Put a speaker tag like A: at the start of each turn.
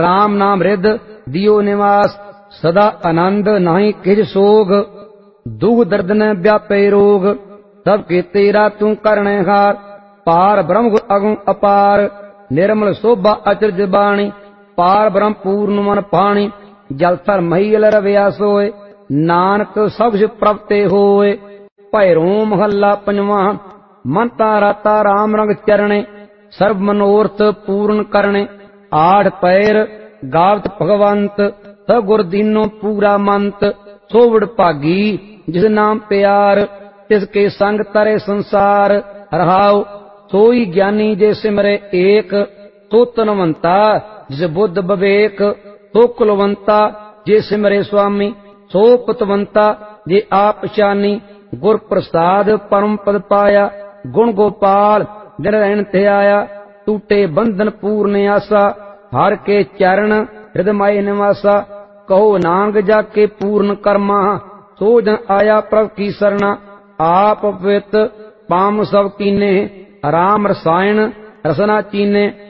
A: राम नाम रिद दियो निवास, सदा आनंद नहीं किज सोग, दुख दर्द न व्यापे रोग, सब के तेरा तू करने हार, पार ब्रह्म अगु अपार, निर्मल शोभा अचरज बाणी, पार ब्रह्म पूर्ण मन पाणी, जल थर महील रविया सोए, नानक सब प्रपते होए। भैरो महला पंजवा, मनता राता राम रंग चरणे, सर्व मनोरथ पूर्ण करने, आठ पैर गावत भगवंत, सब गुर दीनो पूरा मंत, सोवड़ भागी जिस नाम प्यार, तिसके संग तरे संसार। रहाओ सोई ज्ञानी जे सिमरे एक, तो तनवंता जिस बुद्ध विवेक, तो कुलवंता जे सिमरे स्वामी, सो पुतवंता जे आप शानी। गुर प्रसाद परम पद पाया, गुण गोपाल दिन रहन थे आया, टूटे बंधन पूर्ण आसा, हर के चरण हृदय निवासा। कहो नांग जाके पूर्ण कर्मा, सो जन आया प्रभु की सरना। आप पवित पाम सब कीने, राम रसायन रसना चीने।